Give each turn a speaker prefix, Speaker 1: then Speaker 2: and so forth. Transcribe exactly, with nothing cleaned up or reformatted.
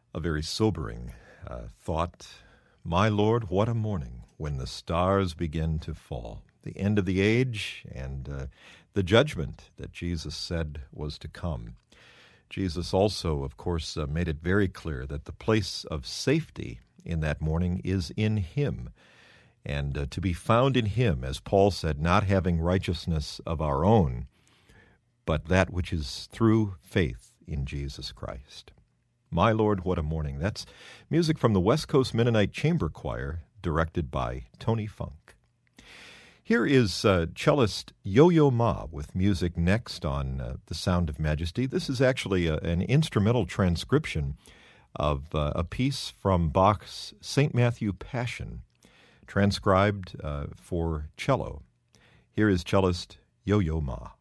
Speaker 1: A very sobering uh, thought. My Lord, what a morning when the stars begin to fall. The end of the age and uh, the judgment that Jesus said was to come. Jesus also, of course, uh, made it very clear that the place of safety in that morning is in Him. And uh, to be found in Him, as Paul said, not having righteousness of our own, but that which is through faith in Jesus Christ. My Lord, what a morning. That's music from the West Coast Mennonite Chamber Choir, directed by Tony Funk. Here is uh, cellist Yo-Yo Ma with music next on uh, The Sound of Majesty. This is actually a, an instrumental transcription of uh, a piece from Bach's Saint Matthew Passion, transcribed uh, for cello. Here is cellist Yo-Yo Ma.